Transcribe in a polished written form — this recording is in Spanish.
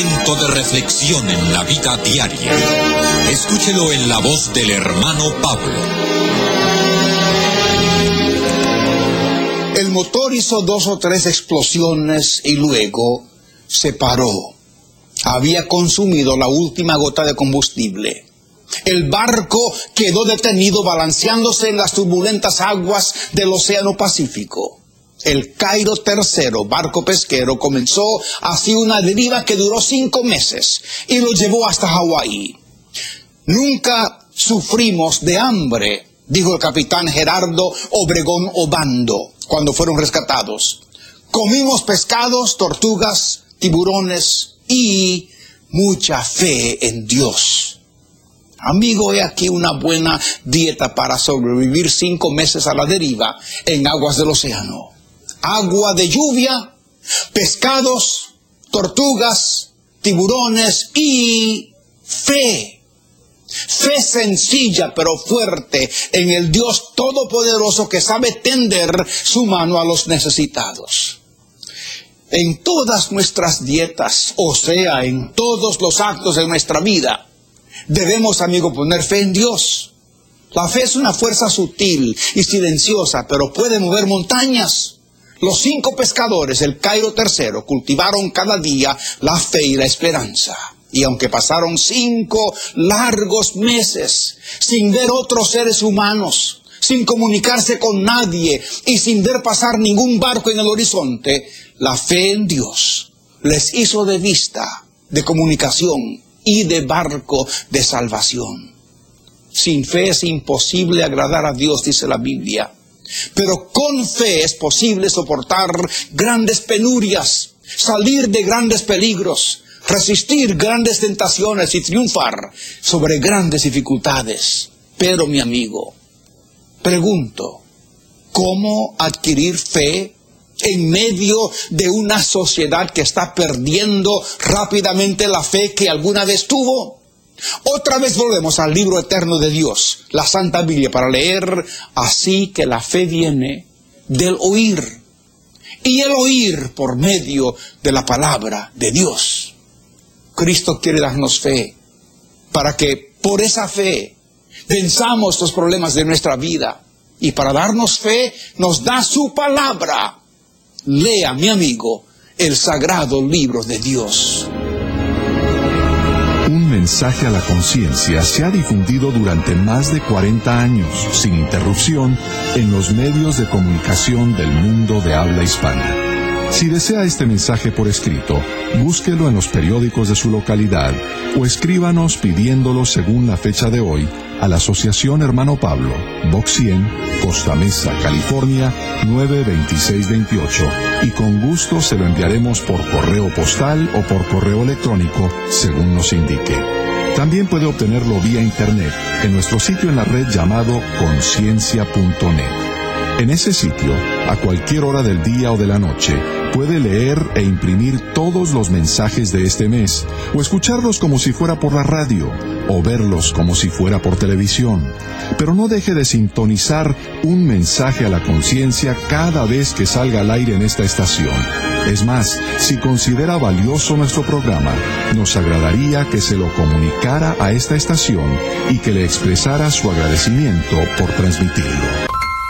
Momento de reflexión en la vida diaria. Escúchelo en la voz del hermano Pablo. El motor hizo 2 o 3 explosiones y luego se paró. Había consumido la última gota de combustible. El barco quedó detenido balanceándose en las turbulentas aguas del Océano Pacífico. El Cairo III, barco pesquero, comenzó así una deriva que duró 5 meses y lo llevó hasta Hawái. Nunca sufrimos de hambre, dijo el capitán Gerardo Obregón Obando cuando fueron rescatados. Comimos pescados, tortugas, tiburones y mucha fe en Dios. Amigo, he aquí una buena dieta para sobrevivir 5 meses a la deriva en aguas del océano. Agua de lluvia, pescados, tortugas, tiburones y fe. Fe sencilla pero fuerte en el Dios Todopoderoso que sabe tender su mano a los necesitados. En todas nuestras dietas, o sea, en todos los actos de nuestra vida, debemos, amigo, poner fe en Dios. La fe es una fuerza sutil y silenciosa, pero puede mover montañas. Los 5 pescadores del Cairo III cultivaron cada día la fe y la esperanza. Y aunque pasaron 5 largos meses sin ver otros seres humanos, sin comunicarse con nadie y sin ver pasar ningún barco en el horizonte, la fe en Dios les hizo de vista, de comunicación y de barco de salvación. Sin fe es imposible agradar a Dios, dice la Biblia. Pero con fe es posible soportar grandes penurias, salir de grandes peligros, resistir grandes tentaciones y triunfar sobre grandes dificultades. Pero, mi amigo, pregunto, ¿cómo adquirir fe en medio de una sociedad que está perdiendo rápidamente la fe que alguna vez tuvo? Otra vez volvemos al libro eterno de Dios, la Santa Biblia, para leer: así que la fe viene del oír, y el oír por medio de la palabra de Dios. Cristo quiere darnos fe, para que por esa fe venzamos los problemas de nuestra vida, y para darnos fe nos da su palabra. Lea, mi amigo, el sagrado libro de Dios. Un mensaje a la conciencia se ha difundido durante más de 40 años, sin interrupción, en los medios de comunicación del mundo de habla hispana. Si desea este mensaje por escrito, búsquelo en los periódicos de su localidad o escríbanos pidiéndolo según la fecha de hoy a la Asociación Hermano Pablo, Box 100, Costa Mesa, California, 92628, y con gusto se lo enviaremos por correo postal o por correo electrónico, según nos indique. También puede obtenerlo vía internet en nuestro sitio en la red llamado conciencia.net. En ese sitio, a cualquier hora del día o de la noche, puede leer e imprimir todos los mensajes de este mes, o escucharlos como si fuera por la radio, o verlos como si fuera por televisión. Pero no deje de sintonizar un mensaje a la conciencia cada vez que salga al aire en esta estación. Es más, si considera valioso nuestro programa, nos agradaría que se lo comunicara a esta estación y que le expresara su agradecimiento por transmitirlo.